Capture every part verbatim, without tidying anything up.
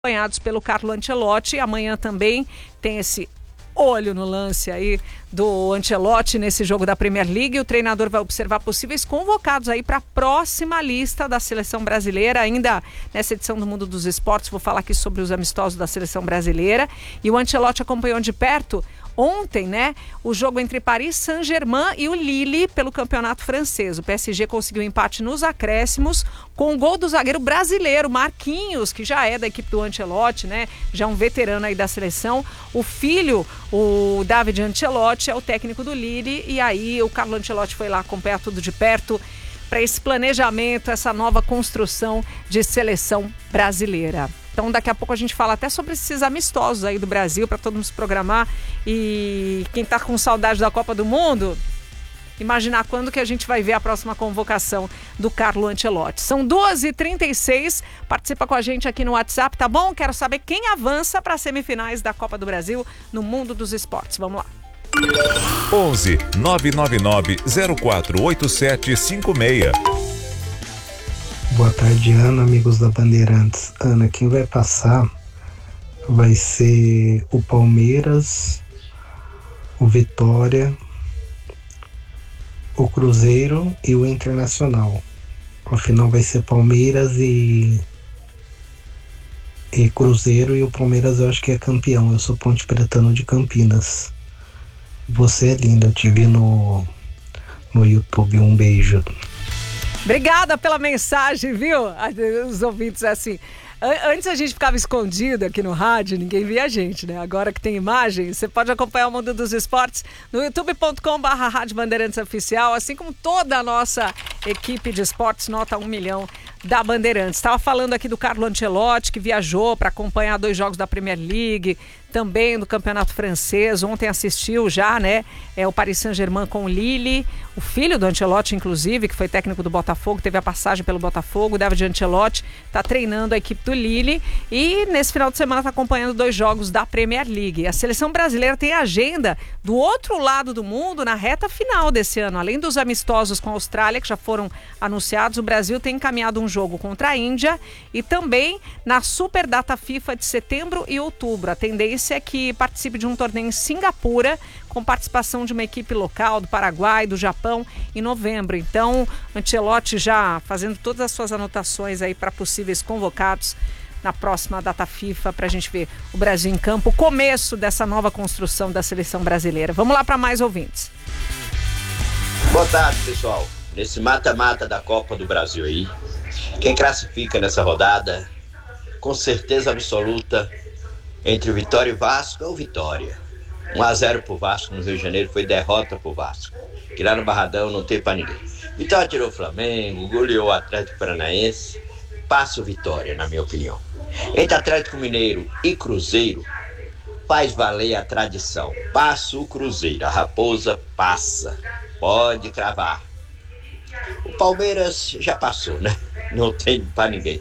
acompanhados pelo Carlo Ancelotti. Amanhã também tem esse olho no lance aí do Ancelotti nesse jogo da Premier League. O treinador vai observar possíveis convocados aí para a próxima lista da seleção brasileira. Ainda nessa edição do Mundo dos Esportes, vou falar aqui sobre os amistosos da seleção brasileira. E o Ancelotti acompanhou de perto ontem, né, o jogo entre Paris Saint-Germain e o Lille pelo campeonato francês. O P S G conseguiu empate nos acréscimos com o gol do zagueiro brasileiro Marquinhos, que já é da equipe do Ancelotti, né, já um veterano aí da seleção. O filho, o David Ancelotti, é o técnico do Lille, e aí o Carlo Ancelotti foi lá acompanhar tudo de perto para esse planejamento, essa nova construção de seleção brasileira. Então daqui a pouco a gente fala até sobre esses amistosos aí do Brasil, para todo mundo se programar. E quem tá com saudade da Copa do Mundo, imaginar quando que a gente vai ver a próxima convocação do Carlo Ancelotti. São duas e trinta e seis, participa com a gente aqui no WhatsApp, tá bom? Quero saber quem avança para as semifinais da Copa do Brasil no Mundo dos Esportes. Vamos lá. onze nove nove nove zero quatro oito sete cinco seis. Boa tarde, Ana, amigos da Bandeirantes. Ana, quem vai passar vai ser o Palmeiras, o Vitória, o Cruzeiro e o Internacional. Afinal vai ser Palmeiras e, e Cruzeiro, e o Palmeiras eu acho que é campeão. Eu sou Ponte Pretano de Campinas. Você é linda, eu te vi no, no YouTube. Um beijo. Obrigada pela mensagem, viu? Os ouvintes, assim, antes a gente ficava escondido aqui no rádio, ninguém via a gente, né? Agora que tem imagem, você pode acompanhar o Mundo dos Esportes no youtube ponto com barra Rádio Bandeirantes Oficial, assim como toda a nossa equipe de esportes nota um milhão da Bandeirantes. Estava falando aqui do Carlo Ancelotti, que viajou para acompanhar dois jogos da Premier League, também do Campeonato Francês. Ontem assistiu já, né, é, o Paris Saint-Germain com o Lille. O filho do Ancelotti, inclusive, que foi técnico do Botafogo, teve a passagem pelo Botafogo, o David Ancelotti, está treinando a equipe do Lille e nesse final de semana está acompanhando dois jogos da Premier League. A seleção brasileira tem agenda do outro lado do mundo na reta final desse ano. Além dos amistosos com a Austrália, que já foram anunciados, o Brasil tem encaminhado um jogo contra a Índia e também na Super Data FIFA de setembro e outubro. A tendência é que participe de um torneio em Singapura, com participação de uma equipe local do Paraguai, do Japão, em novembro. Então, Ancelotti já fazendo todas as suas anotações aí para possíveis convocados na próxima data FIFA, para a gente ver o Brasil em campo, o começo dessa nova construção da seleção brasileira. Vamos lá para mais ouvintes. Boa tarde, pessoal. Nesse mata-mata da Copa do Brasil aí, quem classifica nessa rodada, com certeza absoluta, entre o Vitória e o Vasco, é o Vitória. um a zero pro Vasco no Rio de Janeiro foi derrota pro Vasco, que lá no Barradão não tem pra ninguém. Vitória tirou o Flamengo, goleou o Atlético Paranaense, passa o Vitória, na minha opinião. Entre Atlético Mineiro e Cruzeiro, faz valer a tradição. Passa o Cruzeiro, a Raposa passa, pode cravar. O Palmeiras já passou, né? Não tem pra ninguém.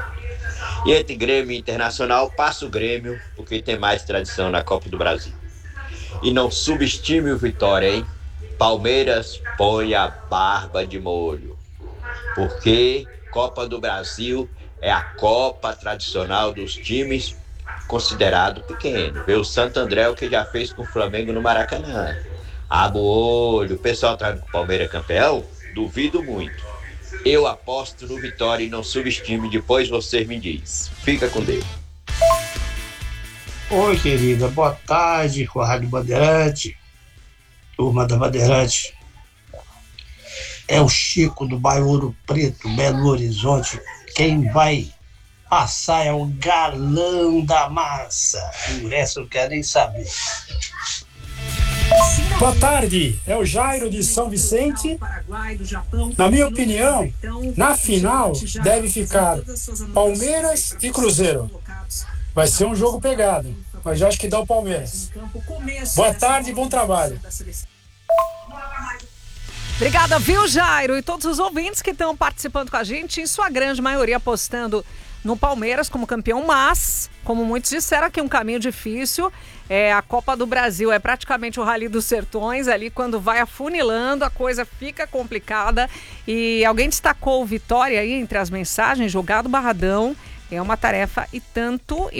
E entre Grêmio e Internacional, passa o Grêmio, porque tem mais tradição na Copa do Brasil. E não subestime o Vitória, hein? Palmeiras põe a barba de molho, porque Copa do Brasil é a Copa tradicional dos times considerado pequeno. Vê o Santo André, o que já fez com o Flamengo no Maracanã. Abre o olho, o pessoal tá com o Palmeiras campeão? Duvido muito. Eu aposto no Vitória e não subestime, depois você me diz. Fica com Deus. Oi, querida, boa tarde com a Rádio Bandeirante, turma da Bandeirante. É o Chico do bairro Ouro Preto, Belo Horizonte. Quem vai passar é o galão da massa. O resto eu quero nem saber. Boa tarde, é o Jairo de São Vicente. Na minha opinião, na final deve ficar Palmeiras e Cruzeiro. Vai ser um jogo pegado, mas eu acho que dá o Palmeiras. Boa tarde e bom trabalho. Obrigada, viu, Jairo? E todos os ouvintes que estão participando com a gente, em sua grande maioria apostando no Palmeiras como campeão, mas, como muitos disseram, aqui um caminho difícil. É, a Copa do Brasil é praticamente o Rally dos Sertões, ali quando vai afunilando a coisa fica complicada. E alguém destacou o Vitória aí entre as mensagens, jogado Barradão, É uma tarefa e tanto.